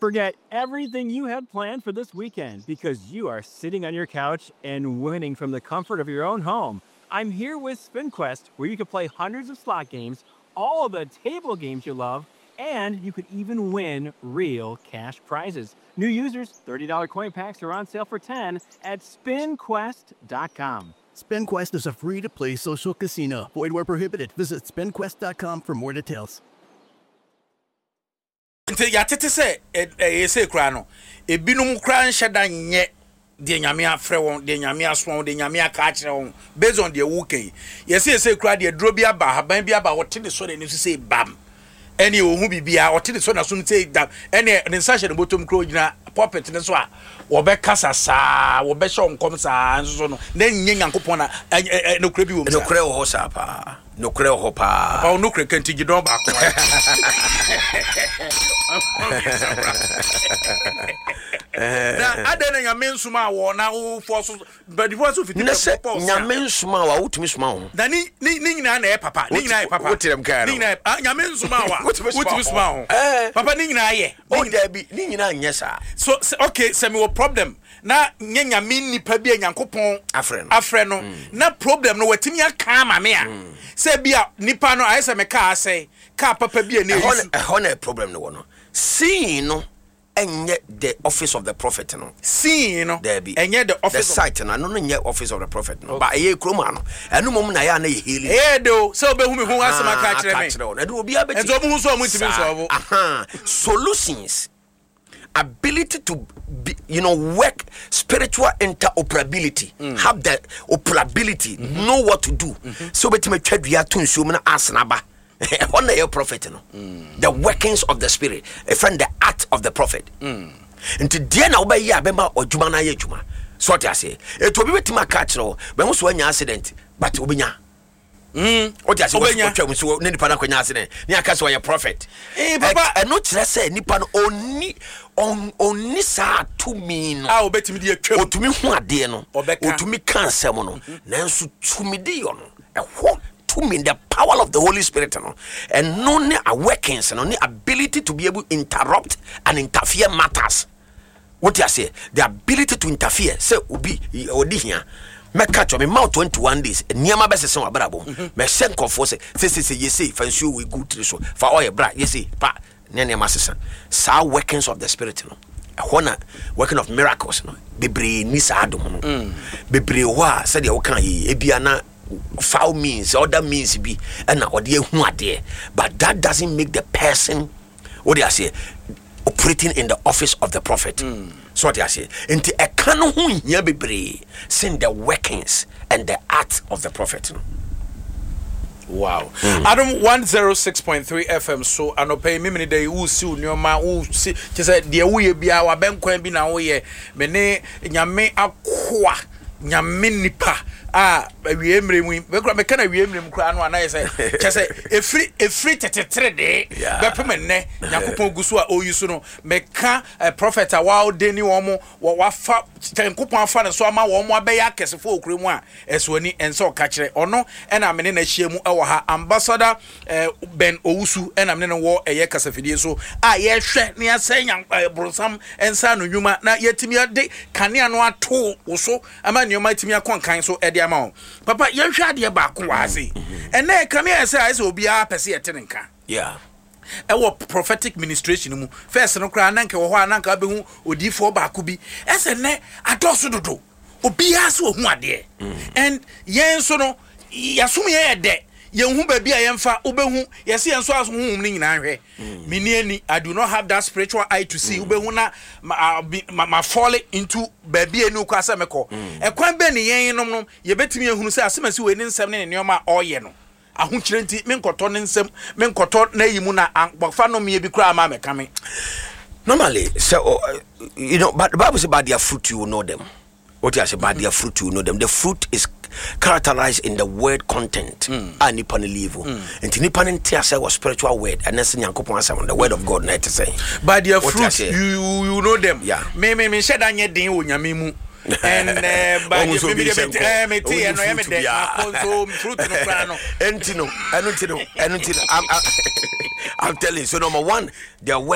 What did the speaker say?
Forget everything you had planned for this weekend because you are sitting on your couch and winning from the comfort of your own home. I'm here with SpinQuest, where you can play hundreds of slot games, all of the table games you love, and you could even win real cash prizes. New users, $30 coin packs are on sale for $10 at SpinQuest.com. SpinQuest is a free-to-play social casino. Void where prohibited. Visit SpinQuest.com for more details. Ya tete say say kra no ebinum kra nheda nye de nyame afre won de nyame aso de nyame aka akire won based on the wuken ye say kra de duro bi aba haban bi aba wote de so de ni say bam ene ohu bibia wote de so na so say dam ene ne sahye de botom kro gina puppet ne so a wo be kasa saa wo be hye onkom saa nso no na nye nyankopon na no kra bi wo no kra ho saa pa no kra ho pa pa no kra kanti gidon ba ko na adena nyame nsuma wo na wo force but the force fit nyame nsuma wa wotumi suma ho na ni nyina na e papa ni nyina e papa wotirem kan ni nyina nyame nsuma wa wotumi suma ho papa ni nyina ye o da bi ni nyina anya sa so okay se me wo problem na nyame nipa bi nyankopon afre no na problem no watimi aka ma me a se bia nipa no ayese me ka ase ka papa bi na e problem no no seeing no enye the office of the prophet no seeing no there be enye the office the site no nye office of the prophet no but eye kroma no enu mom na ya na ye healing do so obehu me hu asema ka kire me na do obi abeti enzo mu so amutimi so solutions ability to be, work spiritual interoperability have the operability know what to do so betime twadua to nsuo na asenaba on the prophet no the workings of the spirit a friend the art of the prophet into dia na oba yi abema odwuma na ye dwuma so what I say it will be wetima catch no be so anya accident but obenya what I say was so nipa na kwanya accident ni aka so your prophet papa no kire say nipa no oni sa to me no obetimi de atwam otumi hu ade no otumi kansem no nanso tumi de yo no ehwo to me the power of the Holy Spirit and no workings and no ability to be able to interrupt and interfere matters. What I say, the ability to interfere. Say obi odi here. Me catch me mouth 21 days. Niama be se abrabo. Me send confo say yes fancy we go to so for all your bra yes pa niama sesa. Sa workings of the spirit no. Ehona working of miracles no. Bebre ni sa adom no. Bebre wa say de wo kan yi ebia na foul means other means be and now but that doesn't make the person what I say operating in the office of the prophet so what I say into a canon who be seeing the workings and the art of the prophet. Wow. Adam 106.3 FM so anope me dey who see nyoma who see just dey wo ye bia wa benkwan bi na wo ye me ne nyame akoa nyame nipa we emre mu be kana we emre mu kra no ana say chese efri tetetre de be pemenne yakopon gusu a oyusu no me ka prophet a wa odeni wo mo wa fa tenkopon afa ne so ama wo mo abeya kesefo okure mu a esoni enso ka kire ono ena me ne na hie mu e wo ha ambassador Ben Owusu ena me ne wo eye kasafidie so ye hwe ne asenya bronsam ensa no nwuma na yetimi ade kanea no ato wo so ama nyoma timi akonkan so ede papa ye hwa de ba ko waze ene kame ese ase obi a pese yetenenka ewo prophetic ministration mu first no kra nanka wo ho ananka abehu odifo ba ko bi ese ne adoso dodo obi ase ohu ade and yen so no yasum ye de yen hu ba bia yen fa obehu yese yen so aso hu ni nyina hwe miniani I do not have that spiritual eye to see obehu na ma fall into baby enu kwa asa meko ekwan be ne yen nom no ye betimi ehunu se asemasi we ni nsem ne neoma oye no ahukire nti menkoto ne nsem menkoto na yimu na fa no me bi kura ma meka me normally so but the Bible says about their fruit you will know them. What I say about their fruit you will know them. The fruit is characterized in the word content and nipa ne level and nipa ne say was spiritual word and then Yankopon say on the word of God na to say by their fruit you know them me shed anye den wo nyame mu and by the I'm telling you so number one their